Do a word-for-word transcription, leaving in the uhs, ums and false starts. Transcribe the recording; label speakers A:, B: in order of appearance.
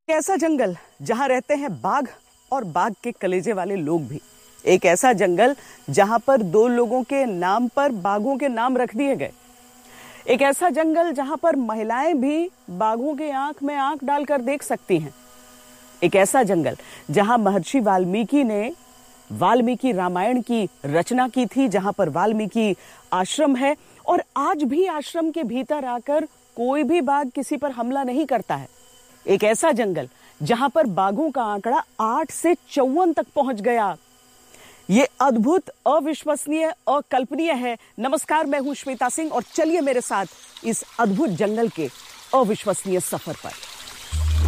A: ऐसा जंगल जहां रहते हैं बाघ और बाघ के कलेजे वाले लोग भी। एक ऐसा जंगल जहां पर दो लोगों के नाम पर बाघों के नाम रख दिए गए। एक ऐसा जंगल जहां पर महिलाएं भी बाघों के आंख में आंख डालकर देख सकती हैं। एक ऐसा जंगल जहां महर्षि वाल्मीकि ने वाल्मीकि रामायण की रचना की थी, जहां पर वाल्मीकि आश्रम है और आज भी आश्रम के भीतर आकर कोई भी बाघ किसी पर हमला नहीं करता है। एक ऐसा जंगल जहां पर बाघों का आंकड़ा आठ से चौवन तक पहुंच गया। ये अद्भुत, अविश्वसनीय, अकल्पनीय है। नमस्कार, मैं हूं श्वेता सिंह और चलिए मेरे साथ इस अद्भुत जंगल के अविश्वसनीय सफर पर।